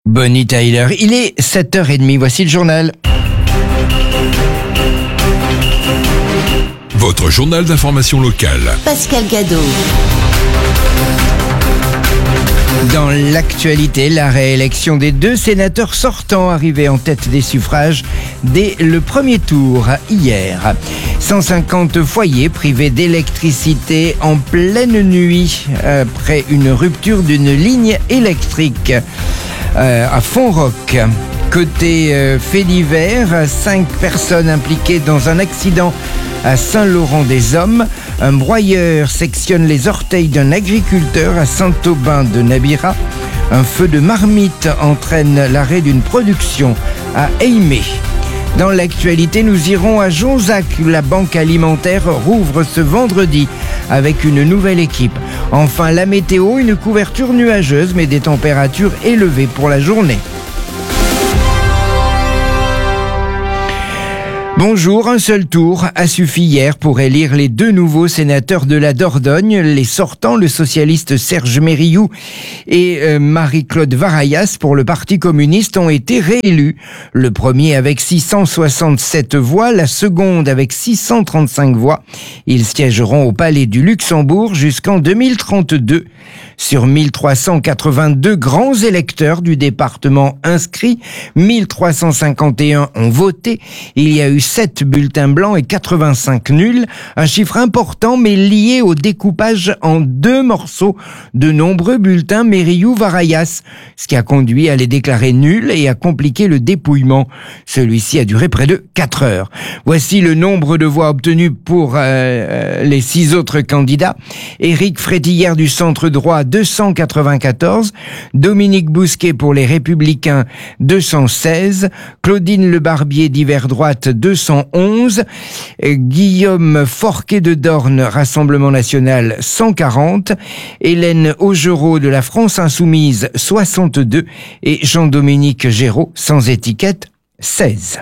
Bonnie Tyler, il est 7h30, voici le journal. Votre journal d'information locale. Pascal Gadot. Dans l'actualité, la réélection des 2 sénateurs sortants arrivés en tête des suffrages dès le premier tour hier. 150 foyers privés d'électricité en pleine nuit après une rupture d'une ligne électrique à Fontroc. Côté fait divers, 5 personnes impliquées dans un accident à Saint-Laurent-des-Hommes. Un broyeur sectionne les orteils d'un agriculteur à Saint-Aubin-de-Nabira. Un feu de marmite entraîne l'arrêt d'une production à Aimé. Dans l'actualité, nous irons à Jonzac. La banque alimentaire rouvre ce vendredi avec une nouvelle équipe. Enfin, la météo, une couverture nuageuse mais des températures élevées pour la journée. Bonjour, un seul tour a suffi hier pour élire les 2 nouveaux sénateurs de la Dordogne. Les sortants, le socialiste Serge Mérillou et Marie-Claude Varayas pour le Parti communiste ont été réélus. Le premier avec 667 voix, la seconde avec 635 voix. Ils siégeront au Palais du Luxembourg jusqu'en 2032. Sur 1382 grands électeurs du département inscrits, 1351 ont voté. Il y a eu 7 bulletins blancs et 85 nuls, un chiffre important mais lié au découpage en 2 morceaux de nombreux bulletins Mérillou-Varayas, ce qui a conduit à les déclarer nuls et à compliquer le dépouillement. Celui-ci a duré près de 4 heures. Voici le nombre de voix obtenues pour les 6 autres candidats. Éric Frétillère du Centre droit, 294, Dominique Bousquet pour les Républicains, 216, Claudine Lebarbier d'Hiver Droite, 211, Guillaume Forquet de Dorne, Rassemblement National, 140, Hélène Augereau de la France Insoumise, 62 et Jean-Dominique Géraud, sans étiquette, 16.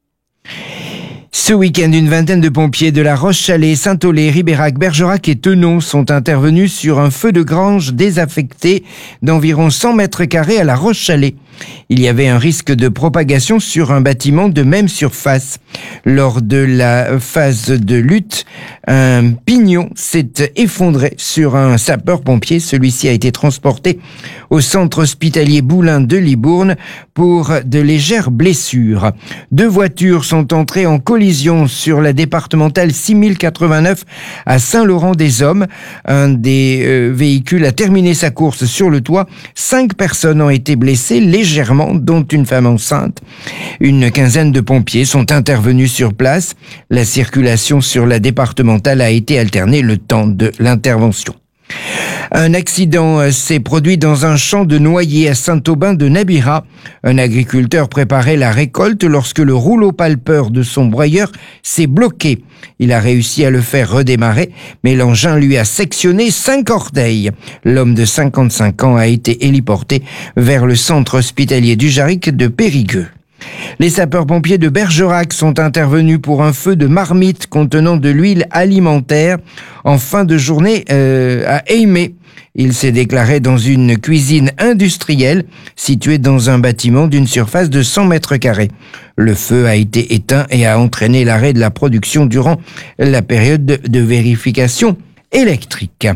Ce week-end, une vingtaine de pompiers de la Roche-Chalais, Saint-Aulé, Ribérac, Bergerac et Thenon sont intervenus sur un feu de grange désaffecté d'environ 100 mètres carrés à la Roche-Chalais. Il y avait un risque de propagation sur un bâtiment de même surface. Lors de la phase de lutte, un pignon s'est effondré sur un sapeur-pompier. Celui-ci a été transporté au centre hospitalier Boulin de Libourne pour de légères blessures. 2 voitures sont entrées en collision sur la départementale 6089 à Saint-Laurent-des-Hommes. Un des véhicules a terminé sa course sur le toit. 5 personnes ont été blessées légèrement, dont une femme enceinte. Une quinzaine de pompiers sont intervenus sur place. La circulation sur la départementale a été alternée le temps de l'intervention. Un accident s'est produit dans un champ de noyer à Saint-Aubin-de-Nabira. Un agriculteur préparait la récolte lorsque le rouleau palpeur de son broyeur s'est bloqué. Il a réussi à le faire redémarrer, mais l'engin lui a sectionné 5 orteils. L'homme de 55 ans a été héliporté vers le centre hospitalier du Jarric de Périgueux. Les sapeurs-pompiers de Bergerac sont intervenus pour un feu de marmite contenant de l'huile alimentaire en fin de journée à Aimé. Il s'est déclaré dans une cuisine industrielle située dans un bâtiment d'une surface de 100 mètres carrés. Le feu a été éteint et a entraîné l'arrêt de la production durant la période de vérification électrique.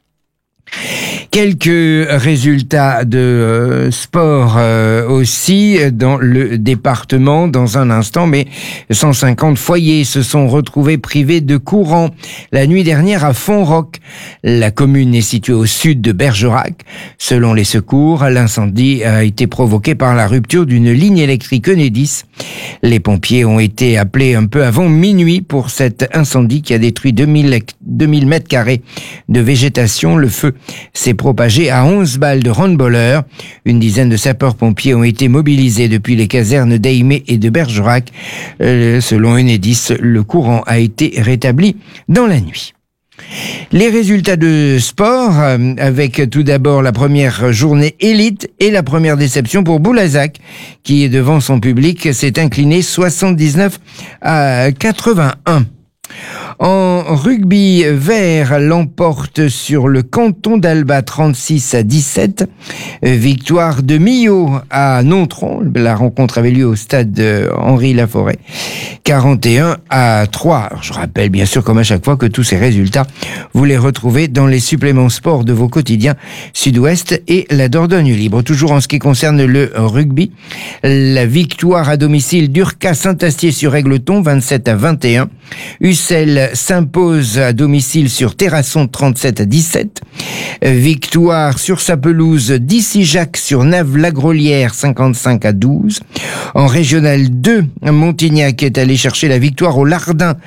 Quelques résultats de sport aussi dans le département dans un instant, mais 150 foyers se sont retrouvés privés de courant la nuit dernière à Fontroc. La commune est située au sud de Bergerac. Selon les secours, l'incendie a été provoqué par la rupture d'une ligne électrique Enedis. Les pompiers ont été appelés un peu avant minuit pour cet incendie qui a détruit 2000 mètres carrés de végétation. Le feu s'est propagé à 11 balles de handballeurs. Une dizaine de sapeurs-pompiers ont été mobilisés depuis les casernes d'Aimé et de Bergerac. Selon Enedis, le courant a été rétabli dans la nuit. Les résultats de sport, avec tout d'abord la première journée élite et la première déception pour Boulazac, qui, devant son public, s'est incliné 79 à 81. En rugby, Vert l'emporte sur le canton d'Alba 36-17. Victoire de Millau à Nontron. La rencontre avait lieu au stade Henri Laforêt. 41-3. Alors, je rappelle bien sûr comme à chaque fois que tous ces résultats, vous les retrouvez dans les suppléments sport de vos quotidiens Sud-Ouest et la Dordogne Libre. Toujours en ce qui concerne le rugby, la victoire à domicile d'Urca Saint-Astier sur Égletons 27-21. Ussel s'impose à domicile sur Terrasson 37-17. Victoire sur sa pelouse d'Issy-Jacques sur Naves-la-Grolière 55-12. En régional 2, Montignac est allé chercher la victoire au Lardin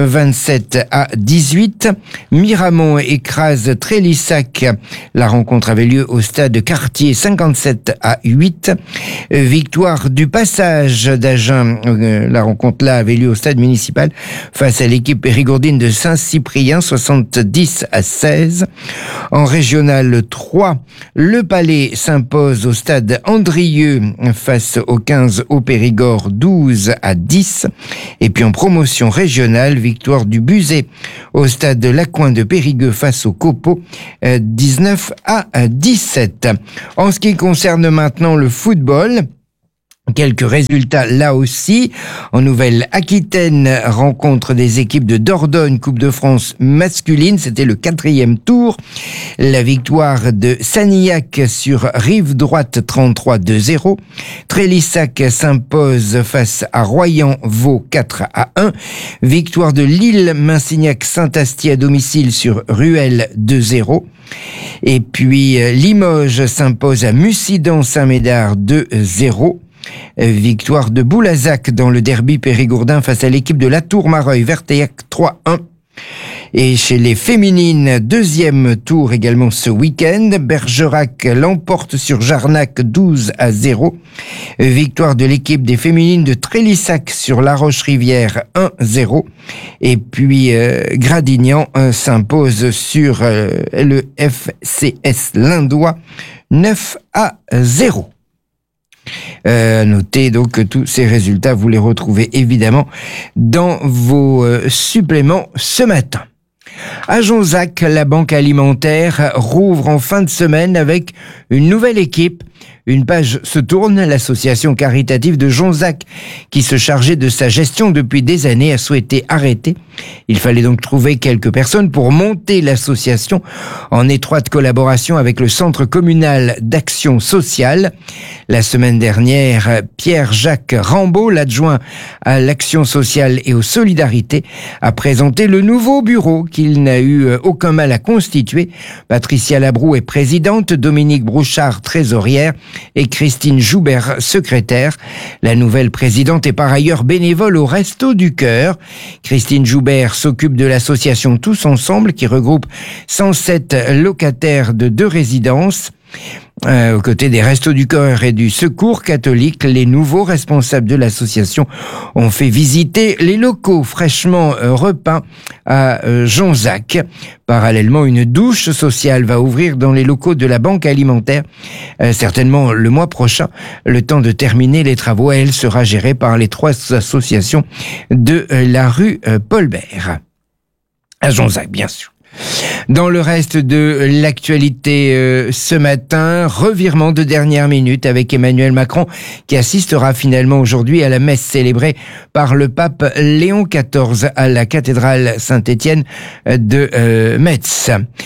27-18. Miramont écrase Trélissac. La rencontre avait lieu au stade Cartier 57-8. Victoire du Passage d'Agen. La rencontre là avait lieu au stade municipal face à l'équipe périgourdine de Saint-Cyprien 70-16. En régional 3, le Palais s'impose au stade Andrieux face aux 15 au Périgord 12-10. Et puis en promotion régionale, victoire du Buzet au stade Lacoin de Périgueux face au Copeaux 19-17. En ce qui concerne maintenant le football, quelques résultats là aussi. En Nouvelle-Aquitaine, rencontre des équipes de Dordogne, Coupe de France masculine. C'était le 4e tour. La victoire de Sanilhac sur Rive Droite 33-0. Trélissac s'impose face à Royan-Vaux 4-1. Victoire de Lille-Minsignac-Saint-Astier à domicile sur Ruelle 2-0. Et puis Limoges s'impose à Mussidan-Saint-Médard 2-0. Victoire de Boulazac dans le derby périgourdin face à l'équipe de Latour-Mareuil-Verteillac 3-1. Et chez les féminines, 2e tour également ce week-end. Bergerac l'emporte sur Jarnac 12-0. Victoire de l'équipe des féminines de Trélissac sur La Roche-Rivière 1-0. Et puis Gradignan s'impose sur le FCS Lindois 9-0. Notez donc que tous ces résultats, vous les retrouvez évidemment dans vos suppléments ce matin. À Jonzac, la banque alimentaire rouvre en fin de semaine avec une nouvelle équipe. Une page se tourne, l'association caritative de Jonzac, qui se chargeait de sa gestion depuis des années, a souhaité arrêter. Il fallait donc trouver quelques personnes pour monter l'association en étroite collaboration avec le Centre communal d'action sociale. La semaine dernière, Pierre-Jacques Rambaud, l'adjoint à l'action sociale et aux solidarités, a présenté le nouveau bureau qu'il n'a eu aucun mal à constituer. Patricia Labroue est présidente, Dominique Brouchard trésorière et Christine Joubert secrétaire. La nouvelle présidente est par ailleurs bénévole au Resto du Cœur. Christine Joubert s'occupe de l'association Tous Ensemble qui regroupe 107 locataires de 2 résidences. Aux côtés des Restos du Cœur et du Secours catholique, les nouveaux responsables de l'association ont fait visiter les locaux fraîchement repeints à Jonzac. Parallèlement, une douche sociale va ouvrir dans les locaux de la banque alimentaire, certainement le mois prochain, le temps de terminer les travaux. Elle sera gérée par les 3 associations de la rue Paul-Bert. À Jonzac, bien sûr. Dans le reste de l'actualité ce matin, revirement de dernière minute avec Emmanuel Macron qui assistera finalement aujourd'hui à la messe célébrée par le pape Léon XIV à la cathédrale Saint-Étienne de Metz.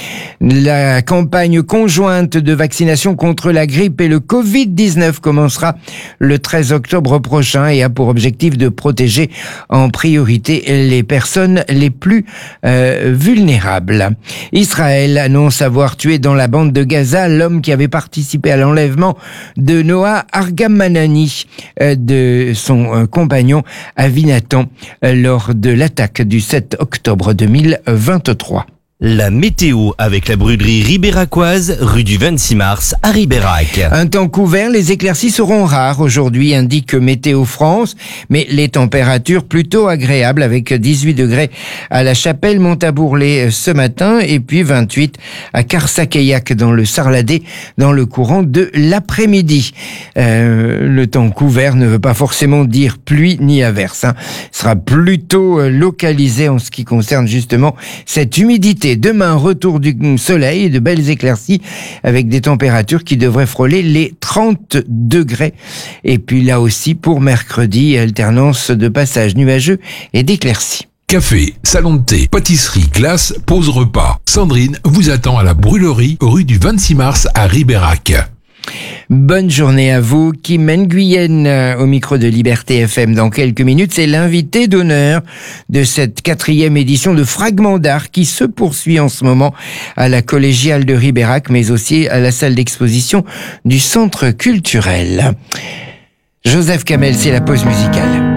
La campagne conjointe de vaccination contre la grippe et le Covid-19 commencera le 13 octobre prochain et a pour objectif de protéger en priorité les personnes les plus vulnérables. Israël annonce avoir tué dans la bande de Gaza l'homme qui avait participé à l'enlèvement de Noah Argamanani, de son compagnon Avinatan, lors de l'attaque du 7 octobre 2023. La météo avec la brûlerie ribéracoise, rue du 26 mars à Ribérac. Un temps couvert, les éclaircies seront rares aujourd'hui, indique Météo France, mais les températures plutôt agréables avec 18 degrés à La Chapelle, Montabourlet ce matin et puis 28 à Carsac-Eillac dans le Sarladais dans le courant de l'après-midi. Le temps couvert ne veut pas forcément dire pluie ni averse. Ce sera plutôt localisé en ce qui concerne justement cette humidité. Demain, retour du soleil et de belles éclaircies avec des températures qui devraient frôler les 30 degrés. Et puis là aussi, pour mercredi, alternance de passages nuageux et d'éclaircies. Café, salon de thé, pâtisserie, glace, pause repas. Sandrine vous attend à la brûlerie, rue du 26 mars à Ribérac. Bonne journée à vous. Kim Nguyen au micro de Liberté FM. Dans quelques minutes, c'est l'invité d'honneur de cette 4e édition de Fragments d'art qui se poursuit en ce moment à la collégiale de Ribérac, mais aussi à la salle d'exposition du centre culturel. Joseph Kamel, c'est la pause musicale.